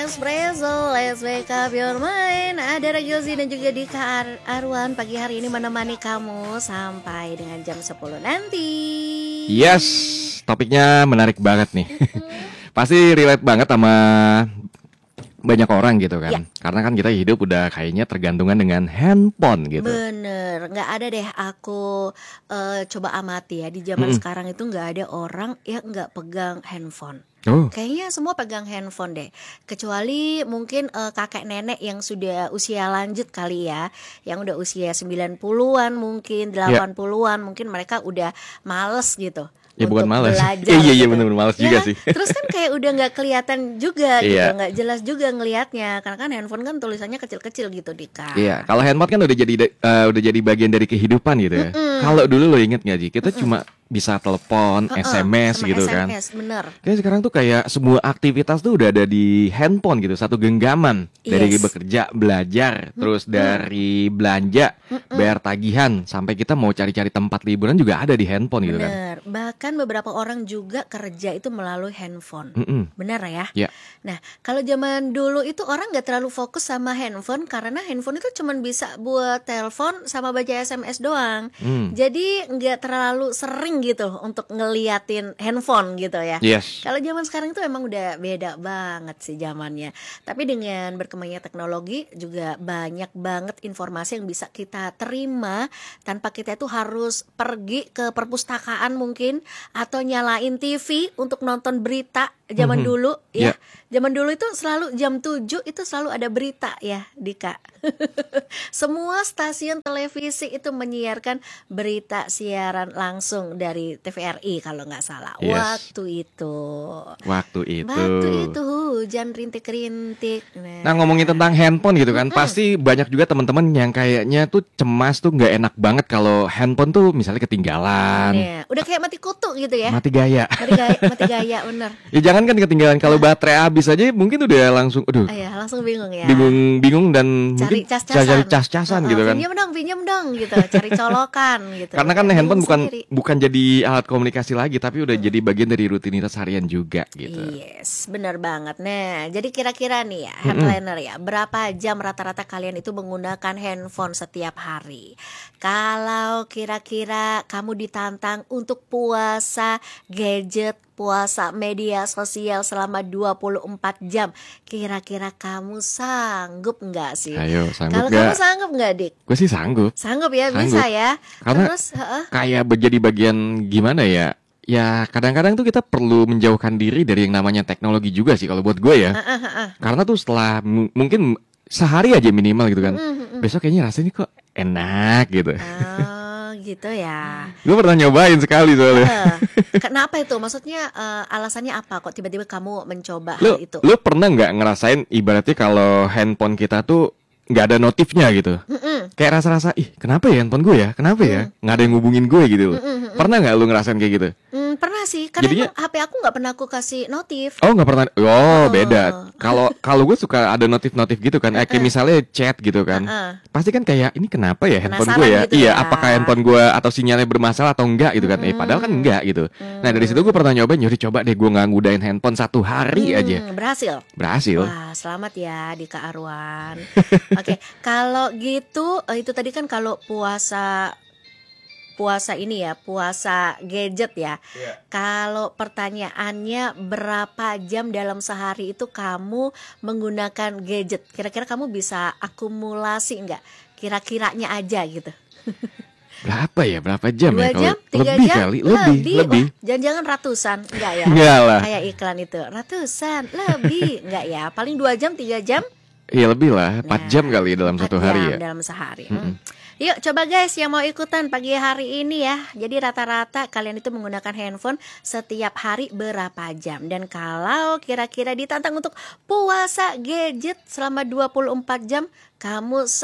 Espresso, let's wake up your mind. Ada Regilzi dan juga Dika Arwan pagi hari ini menemani kamu sampai dengan jam 10 nanti. Yes, topiknya menarik banget nih. Pasti relate banget sama banyak orang gitu kan. Ya. Karena kan kita hidup udah kayaknya tergantungan dengan handphone gitu. Bener, nggak ada deh aku coba amati ya di zaman sekarang itu nggak ada orang yang nggak pegang handphone. Kayaknya semua pegang handphone deh. Kecuali mungkin kakek nenek yang sudah usia lanjut kali ya, yang udah usia 90-an mungkin 80-an, mungkin mereka udah males gitu. Ya bukan malas. Iya Iya benar malas juga kan? sih. Terus kan kayak udah nggak kelihatan juga gitu, Iya. nggak jelas juga ngelihatnya karena kan handphone kan tulisannya kecil-kecil gitu Dika. Iya, kalau handphone kan udah jadi bagian dari kehidupan gitu ya. Kalau dulu lo inget nggak Ji, kita cuma bisa telepon, SMS sama gitu SMS, kan. bener. Kayak sekarang tuh kayak semua aktivitas tuh udah ada di handphone gitu, satu genggaman. Dari Yes. bekerja, belajar, terus dari belanja, bayar tagihan, sampai kita mau cari-cari tempat liburan juga ada di handphone gitu kan. Bener. Bahkan beberapa orang juga kerja itu melalui handphone. Bener ya? Ya. Nah, kalau zaman dulu itu orang nggak terlalu fokus sama handphone karena handphone itu cuma bisa buat telepon sama baca SMS doang. Jadi nggak terlalu sering gitu untuk ngeliatin handphone gitu ya. Yes. Kalau zaman sekarang itu emang udah beda banget sih zamannya. Tapi dengan berkembangnya teknologi juga banyak banget informasi yang bisa kita terima tanpa kita itu harus pergi ke perpustakaan mungkin atau nyalain TV untuk nonton berita zaman dulu ya. Yeah. Zaman dulu itu selalu jam 7 itu selalu ada berita ya Dika. Semua stasiun televisi itu menyiarkan berita siaran langsung dari TVRI kalau nggak salah. Yes. Waktu itu hujan rintik-rintik. Nah ngomongin tentang handphone gitu kan, pasti banyak juga teman-teman yang kayaknya tuh cemas tuh nggak enak banget kalau handphone tuh misalnya ketinggalan, Nih, udah kayak mati kutu gitu ya. mati gaya. Mati gaya bener. Ya jangan kan ketinggalan, kalau baterai habis aja mungkin udah langsung, Iya, langsung bingung ya. bingung dan Cari mungkin cas-casan. cari cas-casan gitu kan. Pinjam dong gitu. Cari colokan gitu. Karena kan Bingung handphone sendiri. bukan jadi alat komunikasi lagi, tapi udah jadi bagian dari rutinitas harian juga gitu. Yes, benar banget. Nah, jadi kira-kira nih ya, headliner ya, berapa jam rata-rata kalian itu menggunakan handphone setiap hari? Kalau kira-kira kamu ditantang untuk puasa gadget, puasa media sosial selama 24 jam, kira-kira kamu sanggup nggak sih? Ayo, sanggup Kalau nggak? kamu sanggup nggak, Dik? Gue sih sanggup. Sanggup ya, Sanggup. bisa ya. Karena Terus, kayak jadi bagian gimana ya? Ya kadang-kadang tuh kita perlu menjauhkan diri dari yang namanya teknologi juga sih kalau buat gue ya. Karena tuh setelah mungkin sehari aja minimal gitu kan, besok kayaknya rasanya kok enak gitu. Oh, gitu ya. Gue pernah nyobain sekali soalnya. Kenapa itu? Maksudnya alasannya apa kok tiba-tiba kamu mencoba Lu hal itu? pernah nggak ngerasain ibaratnya kalau handphone kita tuh nggak ada notifnya gitu? Kayak rasa-rasa, ih kenapa ya handphone gue ya? Kenapa ya? Nggak ada yang ngubungin gue gitu loh. Pernah nggak lu ngerasain kayak gitu? Pernah sih, karena Jadinya- emang HP aku nggak pernah aku kasih notif. Oh nggak pernah. Oh beda. Kalau gue suka ada notif gitu kan. Kayak misalnya chat gitu kan. Pasti kan kayak ini kenapa ya handphone gue Penasaran ya? gitu Iya. ya. Apakah handphone gue atau sinyalnya bermasalah atau enggak gitu kan? Padahal kan enggak gitu. Nah dari situ gue pernah nyobain. Yaudah coba deh gue nggak ngudain handphone 1 hari aja. Berhasil. Berhasil. Wah, selamat ya Dika Arwan. Oke, kalau gitu itu tadi kan kalau puasa ini ya, puasa gadget ya. Kalau pertanyaannya berapa jam dalam sehari itu kamu menggunakan gadget? Kira-kira kamu bisa akumulasi nggak? Kira-kiranya aja gitu. Berapa jam 2 ya? jam, 3 Lebih jam, kali, lebih. Wah, jangan-jangan ratusan, enggak ya? Enggak lah. Kayak iklan itu, ratusan, lebih, enggak ya? Paling 2 jam, 3 jam. Iya lebih lah, 4 jam kali dalam 4 satu hari jam ya. dalam sehari. Yuk coba guys yang mau ikutan pagi hari ini ya. Jadi rata-rata kalian itu menggunakan handphone setiap hari berapa jam. Dan kalau kira-kira ditantang untuk puasa gadget selama 24 jam, kamu